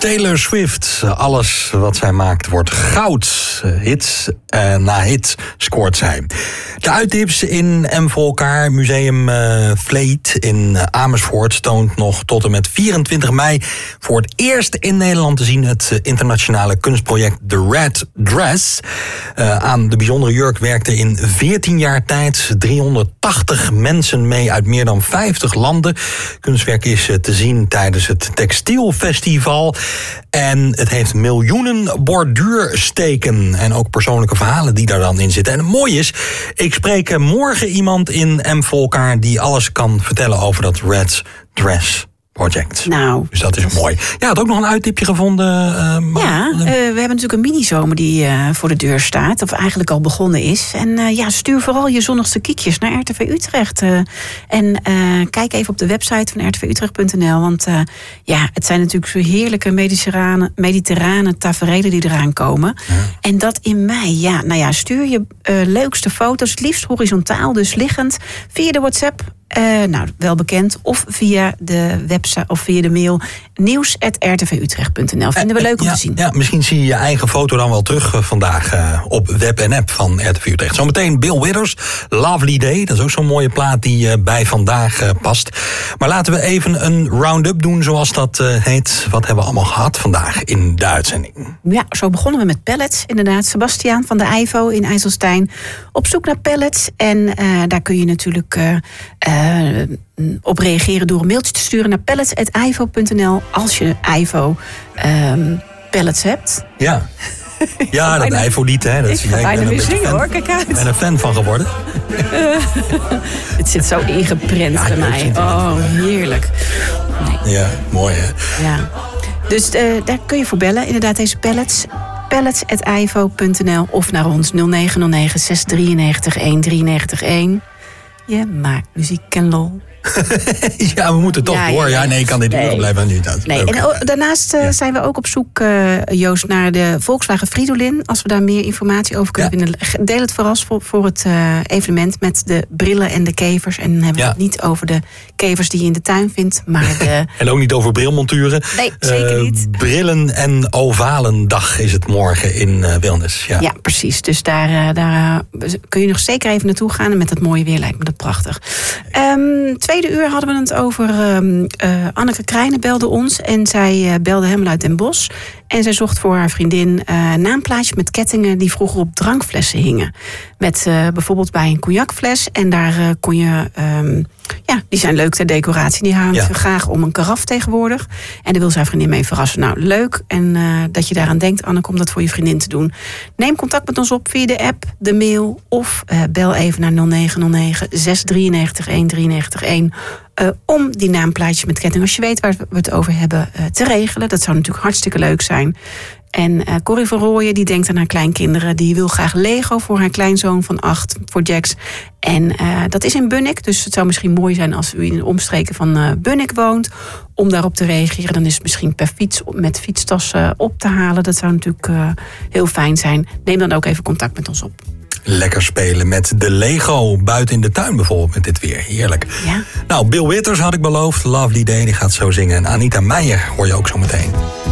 Taylor Swift, alles wat zij maakt wordt goud. Hits na hits scoort zij. De uittips in M voor elkaar. Museum Vleet in Amersfoort toont nog tot en met 24 mei... voor het eerst in Nederland te zien het internationale kunstproject The Red Dress. Aan de bijzondere jurk werkten in 14 jaar tijd 380 mensen mee uit meer dan 50 landen. Kunstwerk is te zien tijdens het Textielfestival. En het heeft miljoenen borduursteken en ook persoonlijke verhalen die daar dan in zitten. En het mooie is, ik spreek morgen iemand in M voor elkaar die alles kan vertellen over dat Red Dress project. Nou, dus dat is mooi. Ja, had ook nog een uittipje gevonden. We hebben natuurlijk een minizomer die voor de deur staat. Of eigenlijk al begonnen is. En stuur vooral je zonnigste kiekjes naar RTV Utrecht. En kijk even op de website van rtvutrecht.nl. Want het zijn natuurlijk zo heerlijke mediterrane taferelen die eraan komen. Ja. En dat in mei. Stuur je leukste foto's. Het liefst horizontaal, dus liggend. Via de WhatsApp. Wel bekend. Of via de website of via de mail nieuws@rtvutrecht.nl. Vinden we leuk om te zien. Ja, misschien zie je je eigen foto dan wel terug vandaag op web en app van RTV Utrecht. Zometeen Bill Withers, Lovely Day. Dat is ook zo'n mooie plaat die bij vandaag past. Maar laten we even een round-up doen zoals dat heet. Wat hebben we allemaal gehad vandaag in de uitzending? Ja, zo begonnen we met pallets. Inderdaad, Sebastiaan van de IJvo in IJsselstein. Op zoek naar pallets. En daar kun je natuurlijk op reageren door een mailtje te sturen naar pallets@ivo.nl als je IVO pallets hebt. Ja. Ja, dat IVO-lied, hè. Ik ga bijna weer zingen, hoor. Kijk uit. Ik ben een fan van geworden. Het zit zo ingeprent bij mij. Oh, heerlijk. Nee. Ja, mooi, hè. Ja. Dus daar kun je voor bellen. Inderdaad, deze pallets. pallets@ivo.nl of naar ons 0909 693 1391. Je maakt muziek en lol. Ja, we moeten toch door. Ja, nee, ik kan dit niet nog blijven nu. Nee. En daarnaast zijn we ook op zoek, Joost, naar de Volkswagen Fridolin. Als we daar meer informatie over kunnen vinden, deel het vooral voor het evenement met de brillen en de kevers. En dan hebben we het niet over de kevers die je in de tuin vindt, maar de... En ook niet over brilmonturen. Nee, zeker niet. Brillen- en ovalendag is het morgen in Wilnis. Ja, precies. Dus daar kun je nog zeker even naartoe gaan. En met het mooie weer lijkt me dat prachtig. Tweede uur hadden we het over Anneke Krijnen belde ons. En zij belde helemaal uit Den Bosch. En zij zocht voor haar vriendin naamplaatjes met kettingen die vroeger op drankflessen hingen. Met bijvoorbeeld bij een cognacfles. En daar kon je... die zijn leuk ter decoratie. Die hangt graag om een karaf tegenwoordig. En daar wil zijn vriendin mee verrassen. Nou, leuk. En dat je daaraan denkt, Anneke, om dat voor je vriendin te doen. Neem contact met ons op via de app, de mail. Of bel even naar 0909 693 1391. Om die naamplaatjes met ketting, als je weet waar we het over hebben, te regelen. Dat zou natuurlijk hartstikke leuk zijn. En Corrie van Rooyen, die denkt aan haar kleinkinderen. Die wil graag Lego voor haar kleinzoon van 8, voor Jax. En dat is in Bunnik, dus het zou misschien mooi zijn als u in de omstreken van Bunnik woont. Om daarop te reageren, dan is het misschien per fiets met fietstas op te halen. Dat zou natuurlijk heel fijn zijn. Neem dan ook even contact met ons op. Lekker spelen met de Lego buiten in de tuin bijvoorbeeld met dit weer. Heerlijk. Ja. Nou, Bill Withers had ik beloofd. Lovely Day, die gaat zo zingen. En Anita Meijer hoor je ook zo meteen.